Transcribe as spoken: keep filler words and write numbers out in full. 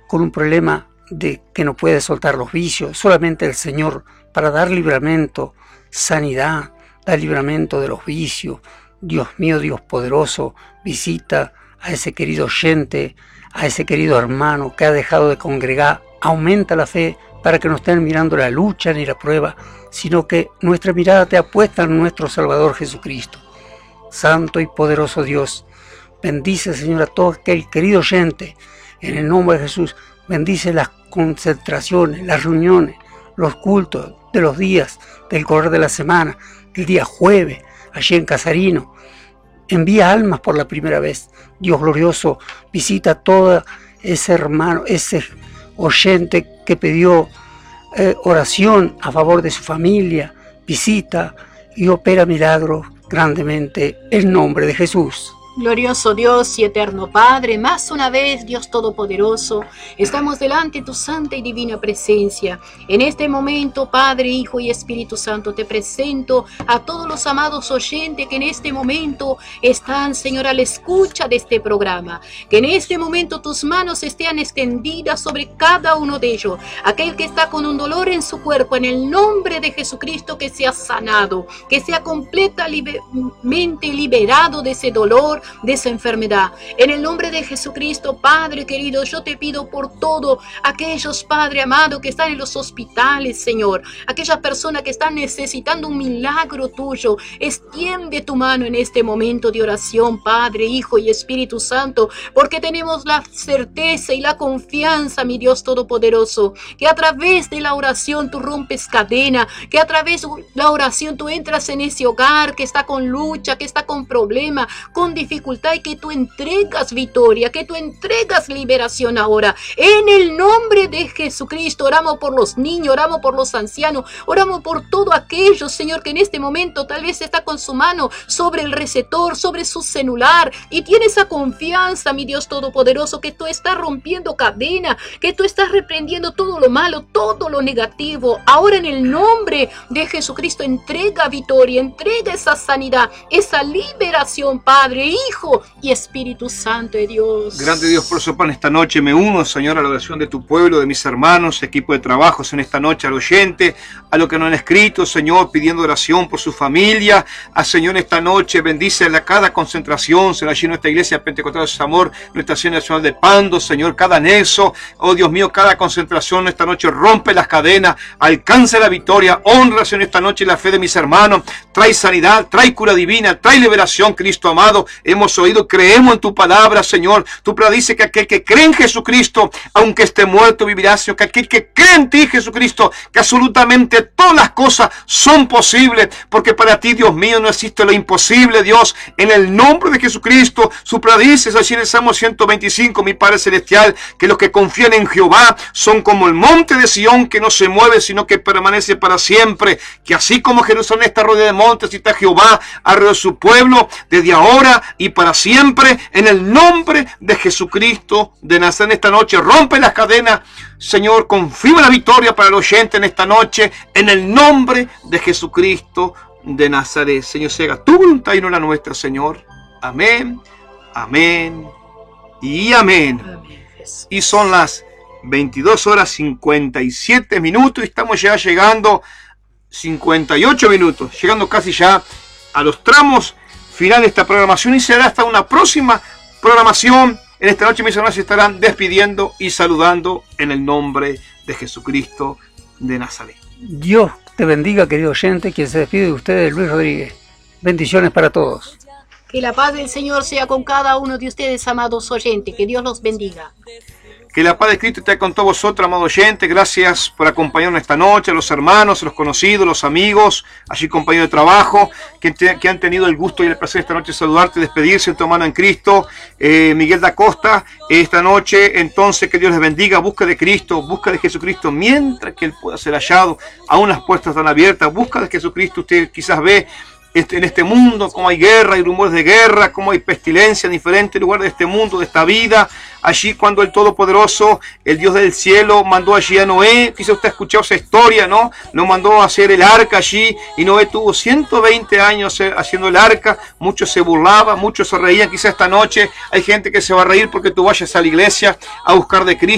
con un problema de que no puede soltar los vicios. Solamente el Señor para dar libramento, sanidad, dar libramento de los vicios. Dios mío, Dios poderoso, visita a ese querido oyente, a ese querido hermano que ha dejado de congregar. Aumenta la fe para que no estén mirando la lucha ni la prueba, sino que nuestra mirada te apuesta en nuestro Salvador Jesucristo. Santo y poderoso Dios, bendice, Señor, a todo aquel querido oyente, en el nombre de Jesús. Bendice las concentraciones, las reuniones, los cultos de los días, del correr de la semana, el día jueves, allí en Casarino. Envía almas por la primera vez. Dios glorioso, visita a todo ese hermano, ese oyente que pidió eh, oración a favor de su familia. Visita y opera milagros grandemente en nombre de Jesús. Glorioso Dios y eterno Padre, más una vez, Dios Todopoderoso, estamos delante de tu santa y divina presencia. En este momento, Padre, Hijo y Espíritu Santo, te presento a todos los amados oyentes que en este momento están, Señor, a la escucha de este programa. Que en este momento tus manos estén extendidas sobre cada uno de ellos. Aquel que está con un dolor en su cuerpo, en el nombre de Jesucristo, que sea sanado, que sea completamente liberado de ese dolor, de esa enfermedad. En el nombre de Jesucristo, Padre querido, yo te pido por todo aquellos, Padre amado, que están en los hospitales, Señor, aquellas personas que están necesitando un milagro tuyo. Extiende tu mano en este momento de oración, Padre, Hijo y Espíritu Santo, porque tenemos la certeza y la confianza, mi Dios Todopoderoso, que a través de la oración tú rompes cadena, que a través de la oración tú entras en ese hogar que está con lucha, que está con problema, con dificultad, y que tú entregas victoria, que tú entregas liberación ahora. En el nombre de Jesucristo, oramos por los niños, oramos por los ancianos, oramos por todo aquello, Señor, que en este momento tal vez está con su mano sobre el receptor, sobre su celular, y tiene esa confianza, mi Dios Todopoderoso, que tú estás rompiendo cadena, que tú estás reprendiendo todo lo malo, todo lo negativo. Ahora en el nombre de Jesucristo, entrega victoria, entrega esa sanidad, esa liberación, Padre, Hijo y Espíritu Santo de Dios. Grande Dios, por eso, en esta noche me uno, Señor, a la oración de tu pueblo, de mis hermanos, equipo de trabajos en esta noche, al oyente, a lo que nos han escrito, Señor, pidiendo oración por su familia. A Señor, esta noche bendice a cada concentración, Señor, allí en nuestra iglesia Pentecostal de su Amor, nuestra Acción Nacional de Pando, Señor, cada anexo, oh Dios mío, cada concentración esta noche rompe las cadenas, alcanza la victoria, honra, Señor, esta noche la fe de mis hermanos, trae sanidad, trae cura divina, trae liberación, Cristo amado. Hemos oído, creemos en tu palabra, Señor. Tu palabra dice que aquel que cree en Jesucristo, aunque esté muerto, vivirá, Señor. Que aquel que cree en ti, Jesucristo, que absolutamente todas las cosas son posibles, porque para ti, Dios mío, no existe lo imposible, Dios. En el nombre de Jesucristo, su palabra dice, así en el Salmo ciento veinticinco, mi Padre Celestial, que los que confían en Jehová son como el monte de Sión, que no se mueve, sino que permanece para siempre. Que así como Jerusalén está rodeada de montes y está Jehová alrededor de su pueblo, desde ahora y para siempre, en el nombre de Jesucristo de Nazaret, esta noche rompe las cadenas, Señor, confirma la victoria para el oyente en esta noche, en el nombre de Jesucristo de Nazaret. Señor, se haga tu voluntad y no la nuestra, Señor. Amén, amén y amén. Amén. Y son las veintidós horas cincuenta y siete minutos y estamos ya llegando cincuenta y ocho minutos, llegando casi ya a los tramos final de esta programación, y será hasta una próxima programación. En esta noche mis hermanos se estarán despidiendo y saludando en el nombre de Jesucristo de Nazaret. Dios te bendiga, querido oyente. Quien se despide de ustedes, Luis Rodríguez. Bendiciones para todos. Que la paz del Señor sea con cada uno de ustedes, amados oyentes. Que Dios los bendiga. Que la paz de Cristo esté con todos vosotros, amado oyente. Gracias por acompañarnos esta noche, a los hermanos, a los conocidos, los amigos, allí compañeros de trabajo, que, te, que han tenido el gusto y el placer esta noche de saludarte, despedirse en tu hermano en Cristo. Eh, Miguel da Costa, esta noche, entonces, que Dios les bendiga. Busca de Cristo, busca de Jesucristo, mientras que Él pueda ser hallado. Aún las puertas están abiertas. Busca de Jesucristo. Usted quizás ve en este mundo como hay guerra y rumores de guerra, como hay pestilencia en diferentes lugares de este mundo, de esta vida. Allí cuando el Todopoderoso, el Dios del cielo, mandó allí a Noé, quizá usted ha escuchado esa historia, ¿no? Lo mandó a hacer el arca allí, y Noé tuvo ciento veinte años haciendo el arca. Muchos se burlaban, muchos se reían. Quizá esta noche hay gente que se va a reír porque tú vayas a la iglesia a buscar de Cristo.